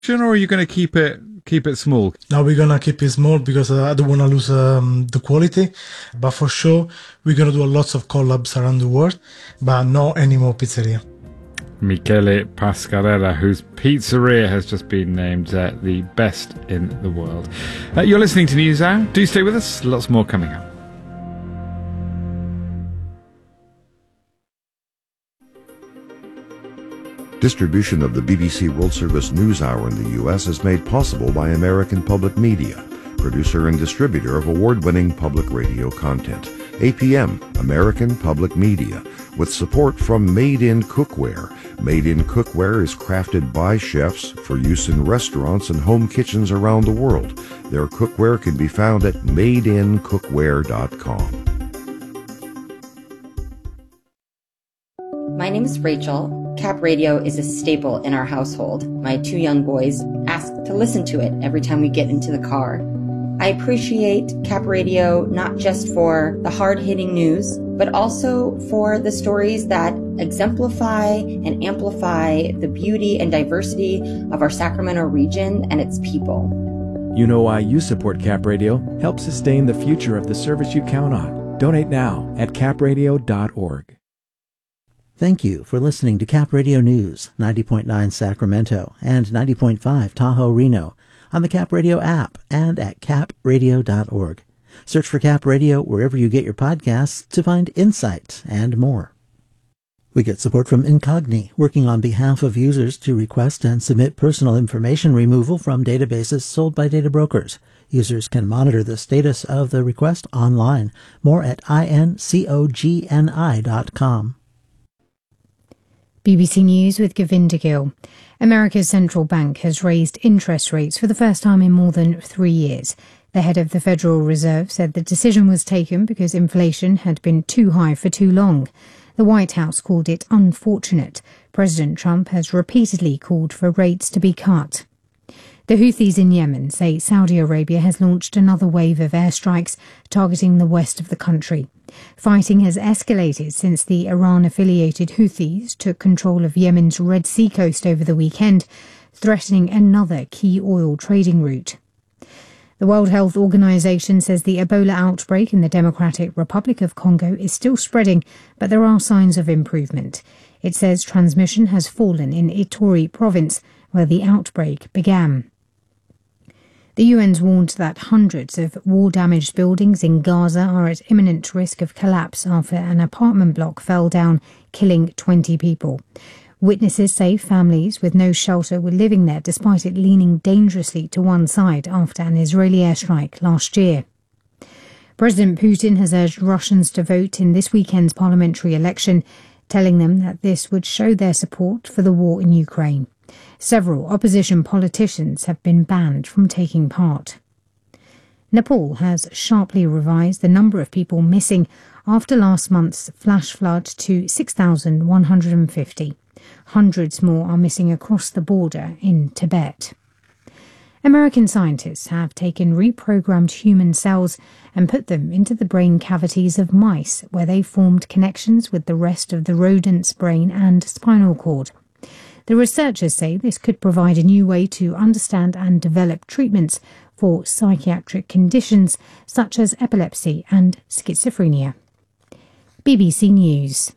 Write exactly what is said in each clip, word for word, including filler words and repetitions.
Or are you going to keep it keep it small? No, we're going to keep it small because uh, I don't want to lose um, the quality. But for sure, we're going to do lots of collabs around the world, but not any more pizzeria. Michele Pascarella, whose pizzeria has just been named uh, the best in the world. Uh, you're listening to NewsHour. Do stay with us. Lots more coming up. Distribution of the B B C World Service NewsHour in the U S is made possible by American Public Media, producer and distributor of award-winning public radio content. A P M, American Public Media, with support from Made in Cookware. Made in Cookware is crafted by chefs for use in restaurants and home kitchens around the world. Their cookware can be found at made in cookware dot com. My name is Rachel. Cap Radio is a staple in our household. My two young boys ask to listen to it every time we get into the car. I appreciate Cap Radio not just for the hard-hitting news, but also for the stories that exemplify and amplify the beauty and diversity of our Sacramento region and its people. You know why you support Cap Radio? Help sustain the future of the service you count on. Donate now at cap radio dot org. Thank you for listening to Cap Radio News, ninety point nine Sacramento and ninety point five Tahoe Reno, on the Cap Radio app and at cap radio dot org. Search for Cap Radio wherever you get your podcasts to find insight and more. We get support from Incogni, working on behalf of users to request and submit personal information removal from databases sold by data brokers. Users can monitor the status of the request online. More at incogni dot com. B B C News with Govinda Gill. America's central bank has raised interest rates for the first time in more than three years. The head of the Federal Reserve said the decision was taken because inflation had been too high for too long. The White House called it unfortunate. President Trump has repeatedly called for rates to be cut. The Houthis in Yemen say Saudi Arabia has launched another wave of airstrikes targeting the west of the country. Fighting has escalated since the Iran-affiliated Houthis took control of Yemen's Red Sea coast over the weekend, threatening another key oil trading route. The World Health Organization says the Ebola outbreak in the Democratic Republic of Congo is still spreading, but there are signs of improvement. It says transmission has fallen in Ituri province, where the outbreak began. The U N's warned that hundreds of war-damaged buildings in Gaza are at imminent risk of collapse after an apartment block fell down, killing twenty people. Witnesses say families with no shelter were living there despite it leaning dangerously to one side after an Israeli airstrike last year. President Putin has urged Russians to vote in this weekend's parliamentary election, telling them that this would show their support for the war in Ukraine. Several opposition politicians have been banned from taking part. Nepal has sharply revised the number of people missing after last month's flash flood to six thousand one hundred fifty. Hundreds more are missing across the border in Tibet. American scientists have taken reprogrammed human cells and put them into the brain cavities of mice, where they formed connections with the rest of the rodent's brain and spinal cord. The researchers say this could provide a new way to understand and develop treatments for psychiatric conditions such as epilepsy and schizophrenia. B B C News.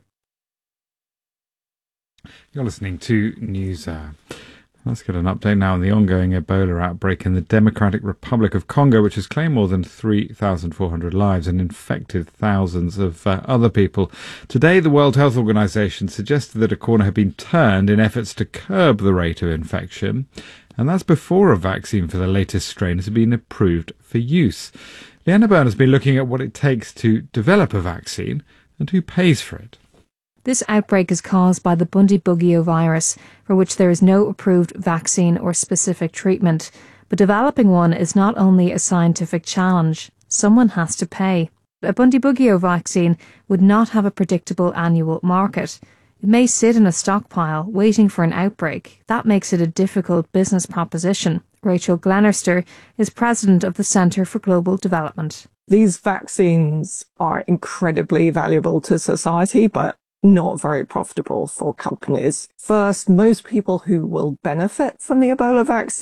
You're listening to NewsHour. Let's get an update now on the ongoing Ebola outbreak in the Democratic Republic of Congo, which has claimed more than three thousand four hundred lives and infected thousands of uh, other people. Today, the World Health Organization suggested that a corner had been turned in efforts to curb the rate of infection, and that's before a vaccine for the latest strain has been approved for use. Leanna Byrne has been looking at what it takes to develop a vaccine and who pays for it. This outbreak is caused by the Bundibugyo virus, for which there is no approved vaccine or specific treatment. But developing one is not only a scientific challenge, someone has to pay. A Bundibugyo vaccine would not have a predictable annual market. It may sit in a stockpile, waiting for an outbreak. That makes it a difficult business proposition. Rachel Glenister is president of the Centre for Global Development. These vaccines are incredibly valuable to society, but not very profitable for companies. First, most people who will benefit from the Ebola vaccine